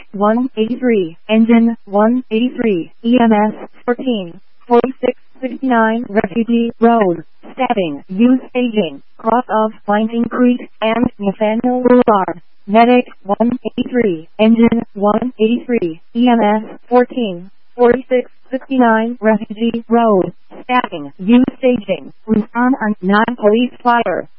183, Engine 183, EMS 14, 4669 Refugee Road, Stabbing, Use Staging, cross of Winding Creek and Nathaniel Boulevard. Medic 183, Engine 183, EMS 14, 4669 Refugee Road, Stabbing, Use Staging, respond on non-police fire.